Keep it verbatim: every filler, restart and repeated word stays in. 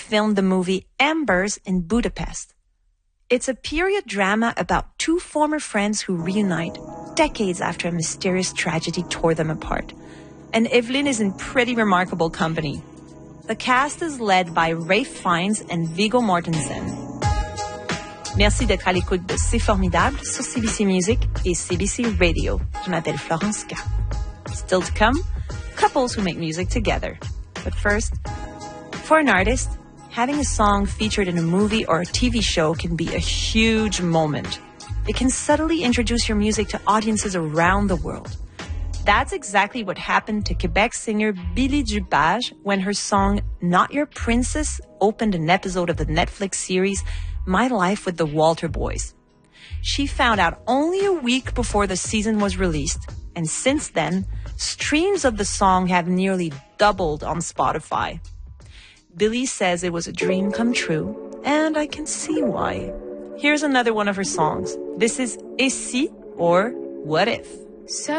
filmed the movie Embers in Budapest. It's a period drama about two former friends who reunite decades after a mysterious tragedy tore them apart. And Evelyn is in pretty remarkable company. The cast is led by Ralph Fiennes and Viggo Mortensen. Merci d'être à l'écoute de C'est Formidable sur C B C Music et C B C Radio. Je m'appelle Florence K. Still to come, couples who make music together. But first, for an artist, having a song featured in a movie or a T V show can be a huge moment. It can subtly introduce your music to audiences around the world. That's exactly what happened to Quebec singer Billy Dupage when her song Not Your Princess opened an episode of the Netflix series My Life with the Walter Boys. She found out only a week before the season was released, and since then, streams of the song have nearly doubled on Spotify. Billy says it was a dream come true, and I can see why. Here's another one of her songs. This is Et si, or What If. So